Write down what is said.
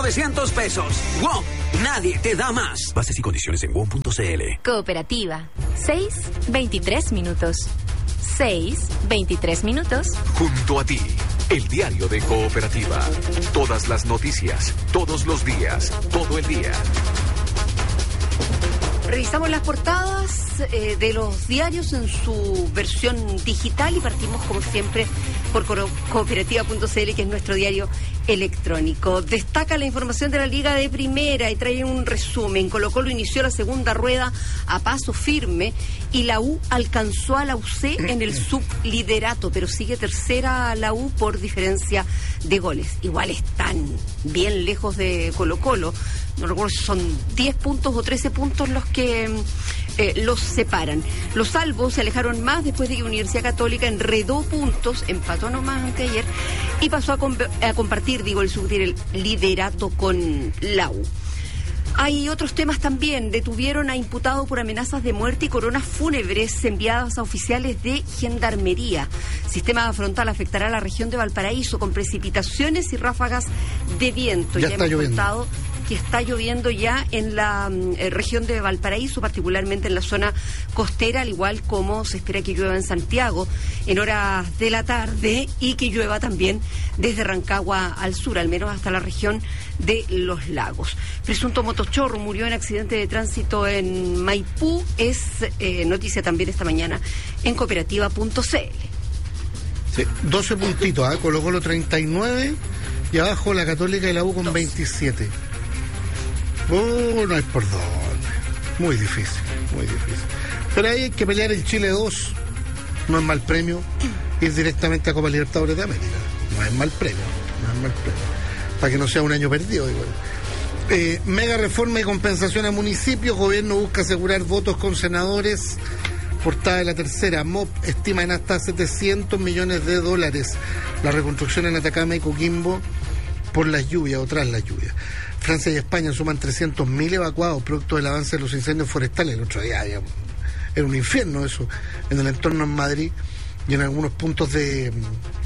900 pesos. WOM, nadie te da más. Bases y condiciones en WOM.cl. Cooperativa. 6:23 minutos. 6:23 minutos. Junto a ti, el diario de Cooperativa. Todas las noticias, todos los días, todo el día. Revisamos las portadas de los diarios en su versión digital y partimos, como siempre, por cooperativa.cl, que es nuestro diario electrónico. Destaca la información de la Liga de Primera y trae un resumen. Colo-Colo inició la segunda rueda a paso firme y la U alcanzó a la UC en el subliderato, pero sigue tercera la U por diferencia de goles. Igual están bien lejos de Colo-Colo. No recuerdo si son 10 puntos o 13 puntos los que los separan. Los salvos se alejaron más después de que Universidad Católica enredó puntos, empató nomás anteayer y pasó a compartir, el subliderato con la U. Hay otros temas también. Detuvieron a imputado por amenazas de muerte y coronas fúnebres enviadas a oficiales de Gendarmería. Sistema frontal afectará a la región de Valparaíso con precipitaciones y ráfagas de viento. Ya está lloviendo. Que está lloviendo ya en la región de Valparaíso, particularmente en la zona costera, al igual como se espera que llueva en Santiago en horas de la tarde y que llueva también desde Rancagua al sur, al menos hasta la región de Los Lagos. Presunto motochorro murió en accidente de tránsito en Maipú, es noticia también esta mañana en cooperativa.cl. Sí, 12 puntitos, Colo-Colo 39 y abajo la Católica y la U con 27. No hay por dónde. Muy difícil, muy difícil. Pero ahí hay que pelear en Chile 2. No es mal premio ir directamente a Copa Libertadores de América. No es mal premio, para que no sea un año perdido igual. Mega reforma y compensación a municipios. Gobierno busca asegurar votos con senadores. Portada de La Tercera. MOP estima en hasta $700 millones la reconstrucción en Atacama y Coquimbo por las lluvias o tras las lluvias. Francia y España suman 300.000 evacuados producto del avance de los incendios forestales. El otro día era un infierno eso en el entorno en Madrid y en algunos puntos de